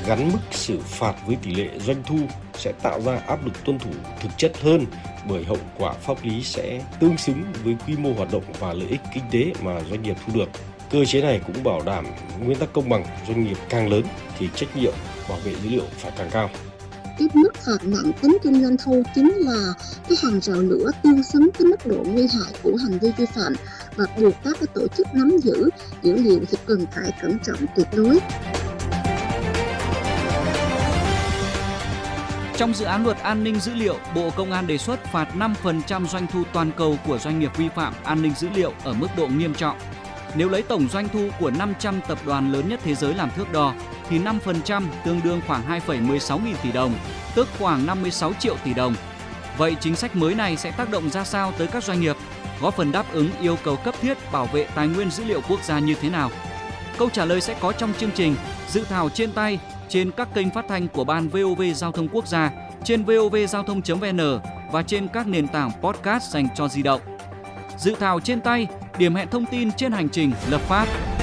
gắn mức xử phạt với tỷ lệ doanh thu sẽ tạo ra áp lực tuân thủ thực chất hơn, bởi hậu quả pháp lý sẽ tương xứng với quy mô hoạt động và lợi ích kinh tế mà doanh nghiệp thu được. Cơ chế này cũng bảo đảm nguyên tắc công bằng, doanh nghiệp càng lớn thì trách nhiệm bảo vệ dữ liệu phải càng cao. Cái mức phạt nặng tính trên doanh thu chính là cái hàng rào lửa tương xứng với mức độ nguy hại của hành vi vi phạm và buộc các cái tổ chức nắm giữ dữ liệu thì cần phải cẩn trọng tuyệt đối. Trong dự án luật an ninh dữ liệu, Bộ Công an đề xuất phạt 5% doanh thu toàn cầu của doanh nghiệp vi phạm an ninh dữ liệu ở mức độ nghiêm trọng. Nếu lấy tổng doanh thu của 500 tập đoàn lớn nhất thế giới làm thước đo, thì 5% tương đương khoảng 2,16 nghìn tỷ đồng, tức khoảng 56 triệu tỷ đồng. Vậy chính sách mới này sẽ tác động ra sao tới các doanh nghiệp, góp phần đáp ứng yêu cầu cấp thiết bảo vệ tài nguyên dữ liệu quốc gia như thế nào? Câu trả lời sẽ có trong chương trình Dự thảo trên tay trên các kênh phát thanh của Ban VOV Giao thông Quốc gia, trên vovgiao thông.vn và trên các nền tảng podcast dành cho di động. Dự thảo trên tay, điểm hẹn thông tin trên hành trình lập pháp.